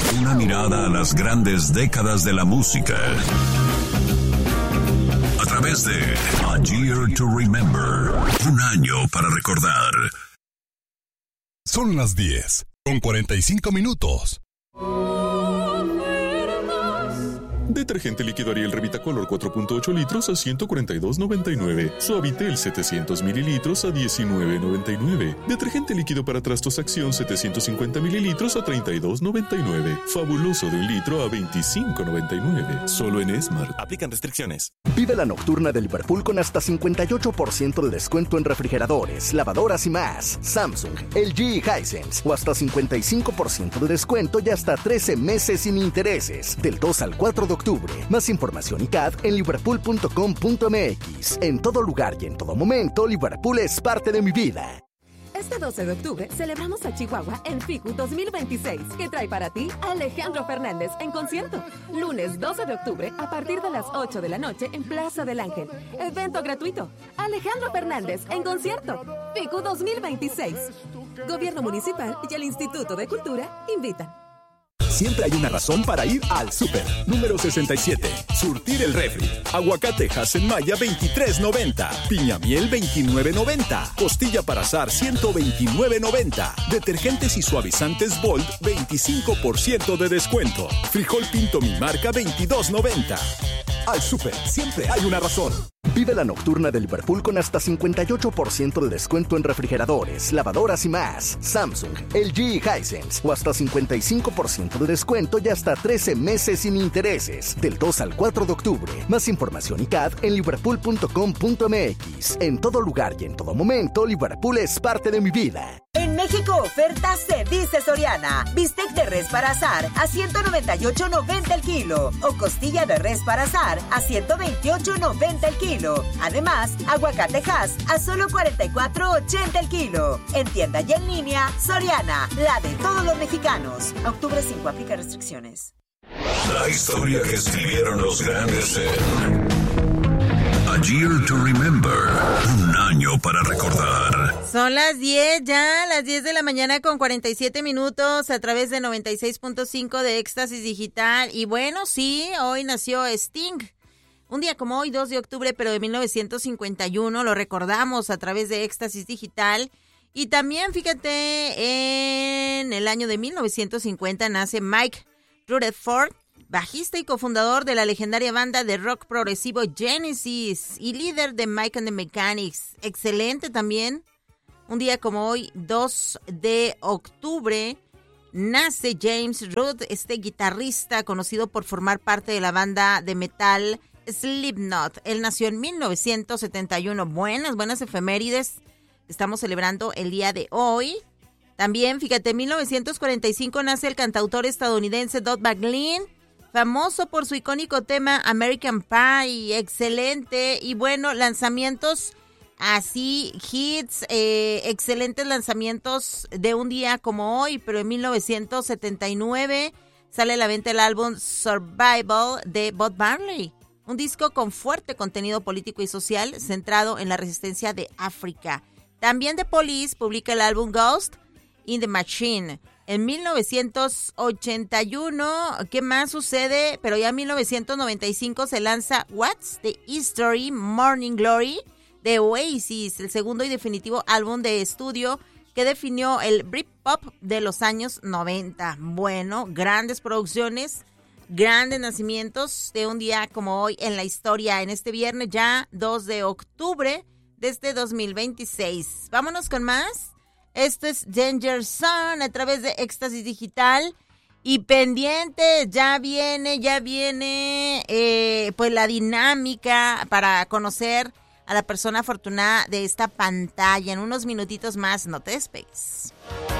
Una mirada a las grandes décadas de la música. A través de A Year to Remember. Un año para recordar. Son las 10:45. Detergente líquido Ariel Revitacolor 4.8 litros a $142.99. Suavitel 700 mililitros a $19.99. Detergente líquido para trastos Acción 750 mililitros a $32.99. Fabuloso de 1 litro a $25.99. Solo en Esmart. Aplican restricciones. Vive la nocturna de Liverpool con hasta 58% de descuento en refrigeradores, lavadoras y más. Samsung, LG y Hisense. O hasta 55% de descuento y hasta 13 meses sin intereses. Del 2 al 4 de octubre. Más información y CAD en liverpool.com.mx. En todo lugar y en todo momento, Liverpool es parte de mi vida. Este 12 de octubre celebramos a Chihuahua en FICU 2026, que trae para ti a Alejandro Fernández en concierto. Lunes 12 de octubre a partir de las 8 de la noche en Plaza del Ángel. Evento gratuito. Alejandro Fernández en concierto. FICU 2026. Gobierno Municipal y el Instituto de Cultura invitan. Siempre hay una razón para ir al súper. Número 67. Surtir el refri. Aguacate Hass-en-Maya 23.90. Piña miel 29.90. Costilla para asar 129.90. Detergentes y suavizantes Bold 25% de descuento. Frijol Pinto Mi Marca 22.90. Al súper siempre hay una razón. Vive la nocturna de Liverpool con hasta 58% de descuento en refrigeradores, lavadoras y más. Samsung, LG y Hisense. O hasta 55% de descuento y hasta 13 meses sin intereses. Del 2 al 4 de octubre. Más información y CAD en liverpool.com.mx. En todo lugar y en todo momento, Liverpool es parte de mi vida. En México, oferta se dice Soriana. Bistec de res para asar a $198.90 el kilo. O costilla de res para asar a $128.90 el kilo. Además, aguacate Hass a solo $44.80 el kilo. En tienda y en línea, Soriana, la de todos los mexicanos. A octubre 5, aplica restricciones. La historia que escribieron los grandes en A Year to Remember. Un año para recordar. Son las 10 ya, las 10 de la mañana con 47 minutos a través de 96.5 de Éxtasis Digital. Y bueno, sí, hoy nació Sting. Un día como hoy, 2 de octubre, pero de 1951, lo recordamos a través de Éxtasis Digital. Y también, fíjate, en el año de 1950 nace Mike Rutherford, bajista y cofundador de la legendaria banda de rock progresivo Genesis y líder de Mike and the Mechanics. Excelente también. Un día como hoy, 2 de octubre, nace James Root, este guitarrista conocido por formar parte de la banda de metal Slipknot. Él nació en 1971. Buenas efemérides. Estamos celebrando el día de hoy. También, fíjate, en 1945 nace el cantautor estadounidense Don McLean, famoso por su icónico tema American Pie. Excelente. Y bueno, lanzamientos así, hits, excelentes lanzamientos de un día como hoy, pero en 1979 sale a la venta el álbum Survival de Bob Marley, un disco con fuerte contenido político y social centrado en la resistencia de África. También The Police publica el álbum Ghost in the Machine. En 1981, ¿qué más sucede? Pero ya en 1995 se lanza What's the History, Morning Glory, de Oasis, el segundo y definitivo álbum de estudio que definió el Britpop de los años 90. Bueno, grandes producciones, grandes nacimientos de un día como hoy en la historia, en este viernes ya 2 de octubre de este 2026. Vámonos con más. Esto es Danger Zone a través de Éxtasis Digital. Y pendiente, ya viene pues la dinámica para conocer a la persona afortunada de esta pantalla. En unos minutitos más, no te despegues.